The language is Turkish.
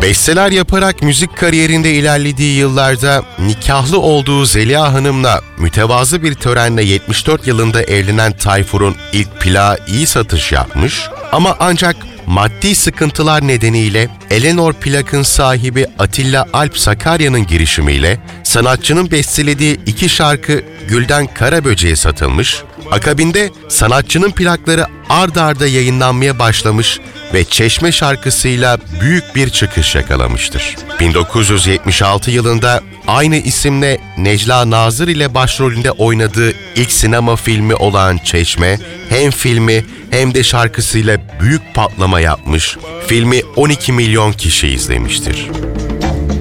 Besteler yaparak müzik kariyerinde ilerlediği yıllarda nikahlı olduğu Zeliha Hanım'la mütevazı bir törenle 74 yılında evlenen Tayfur'un ilk plağı iyi satış yapmış ama ancak maddi sıkıntılar nedeniyle Eleanor plakın sahibi Atilla Alp Sakarya'nın girişimiyle sanatçının bestelediği 2 şarkı Gülden Karaböcek'e satılmış, akabinde sanatçının plakları ard arda yayınlanmaya başlamış ve Çeşme şarkısıyla büyük bir çıkış yakalamıştır. 1976 yılında aynı isimle Necla Nazır ile başrolünde oynadığı ilk sinema filmi olan Çeşme, hem filmi hem de şarkısıyla büyük patlama yapmış, filmi 12 milyon kişi izlemiştir.